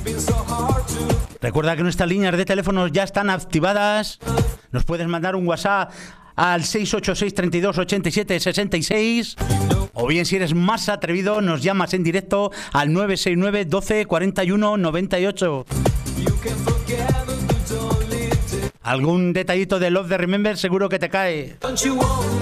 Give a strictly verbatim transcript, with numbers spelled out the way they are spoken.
Recuerda que nuestras líneas de teléfono ya están activadas. Nos puedes mandar un WhatsApp al seis ocho seis, treinta y dos, ochenta y siete, sesenta y seis. O bien, si eres más atrevido, nos llamas en directo al nueve seis nueve, doce, cuarenta y uno, noventa y ocho. Algún detallito de Love the Remember seguro que te cae.